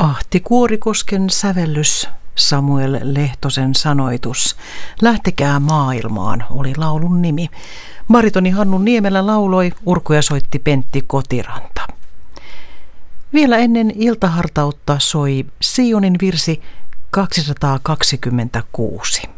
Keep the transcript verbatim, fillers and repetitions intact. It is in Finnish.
Ahti Kuorikosken sävellys, Samuel Lehtosen sanoitus, Lähtekää maailmaan oli laulun nimi. Baritoni Hannu Niemelä lauloi, urkuja soitti Pentti Kotiranta. Vielä ennen iltahartautta soi Sionin virsi kaksisataakaksikymmentäkuusi.